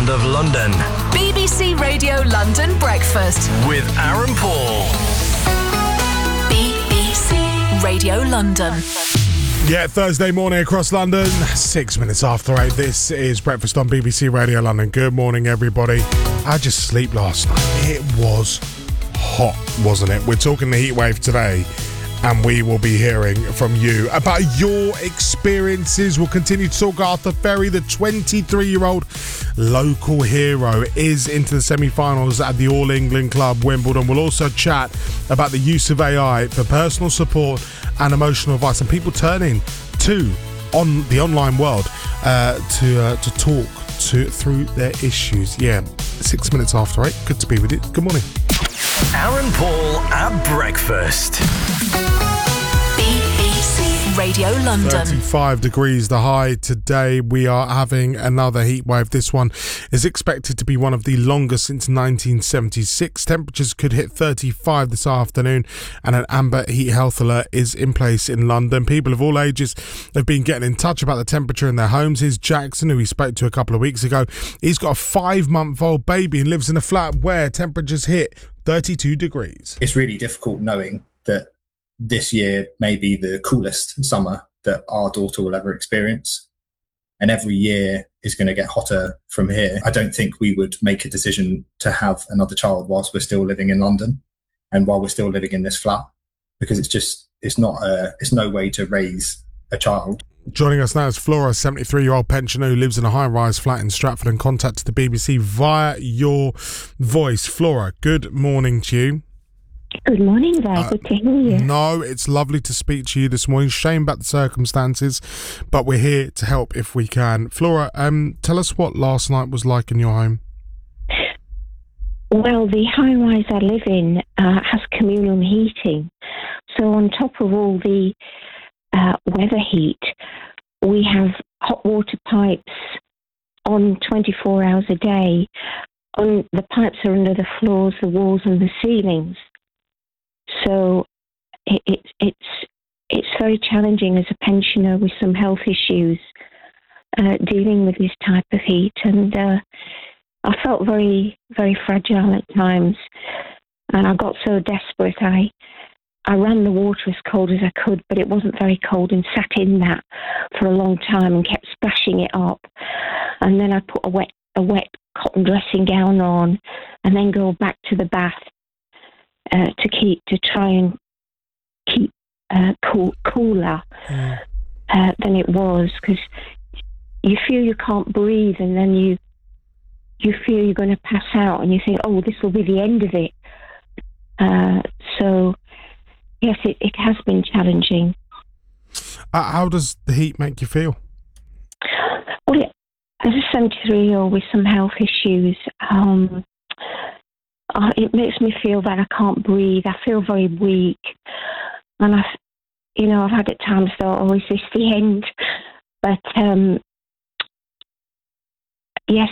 sound of London. BBC Radio London Breakfast With Aaron Paul. BBC Radio London. Yeah, Thursday morning across London, 6 minutes after 8. This is Breakfast on BBC Radio London. Good morning, everybody. I just sleep last night. It was hot, wasn't it? We're talking the heat wave today, and we will be hearing from you about your experiences. We'll continue to talk Arthur Ferry, the 23-year-old local hero, is into the semi-finals at the All England Club Wimbledon. We'll also chat about the use of AI for personal support and emotional advice, and people turning to on the online world to talk through their issues. Yeah, 6 minutes after 8. Good to be with you. Good morning. Aaron Paul at breakfast. BBC Radio London. 35 degrees the high today. We are having another heat wave. This one is expected to be one of the longest since 1976. Temperatures could hit 35 this afternoon, and an amber heat health alert is in place in London. People of all ages have been getting in touch about the temperature in their homes. Here's Jackson, who we spoke to a couple of weeks ago. He's got a 5-month-old baby and lives in a flat where temperatures hit 32 degrees. It's really difficult knowing that this year may be the coolest summer that our daughter will ever experience. And every year is going to get hotter from here. I don't think we would make a decision to have another child whilst we're still living in London and while we're still living in this flat, because it's no way to raise a child. Joining us now is Flora, a 73-year-old pensioner who lives in a high-rise flat in Stratford and contacted the BBC via your voice. Flora, good morning to you. Good morning there, good to hear you. No, it's lovely to speak to you this morning. Shame about the circumstances, but we're here to help if we can. Flora, tell us what last night was like in your home. Well, the high-rise I live in has communal heating. So on top of all the weather heat, we have hot water pipes on 24 hours a day. The pipes are under the floors, the walls and the ceilings. So it's very challenging as a pensioner with some health issues dealing with this type of heat. And I felt very, very fragile at times. And I got so desperate, I ran the water as cold as I could, but it wasn't very cold, and sat in that for a long time and kept splashing it up. And then I put a wet cotton dressing gown on, and then go back to the bath to try and keep cooler than it was, because you feel you can't breathe, and then you feel you're going to pass out, and you think, oh, this will be the end of it. So yes, it has been challenging. How does the heat make you feel? Well, as a 73-year-old with some health issues, it makes me feel that I can't breathe. I feel very weak, and I've had at times thought, oh, is this the end? But yes,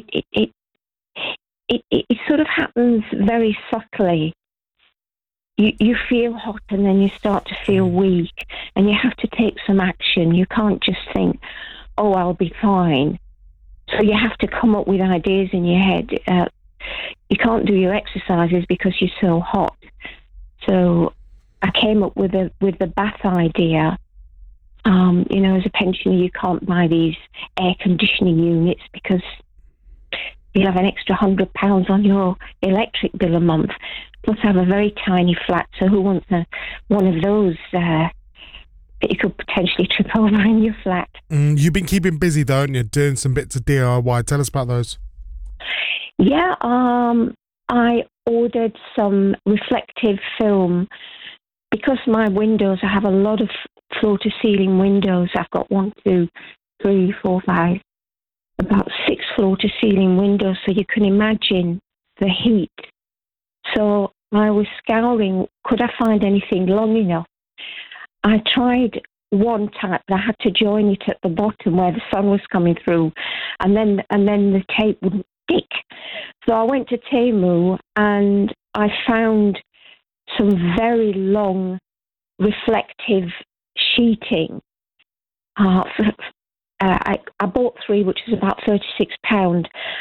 it sort of happens very subtly. You feel hot, and then you start to feel weak, and you have to take some action. You can't just think, oh, I'll be fine. So you have to come up with ideas in your head. You can't do your exercises because you're so hot. So I came up with the bath idea. As a pensioner, you can't buy these air conditioning units because you'll have an extra £100 on your electric bill a month. Plus, I have a very tiny flat, so who wants one of those that you could potentially trip over in your flat? You've been keeping busy, though, and you're doing some bits of DIY. Tell us about those. Yeah, I ordered some reflective film because my windows, I have a lot of floor-to-ceiling windows. I've got 1, 2, 3, 4, 5, about 6 floor-to-ceiling windows, so you can imagine the heat. So I was scouring, could I find anything long enough? I tried one type, but I had to join it at the bottom where the sun was coming through, and then the tape wouldn't stick. So I went to Temu and I found some very long reflective sheeting. I bought 3, which is about £36,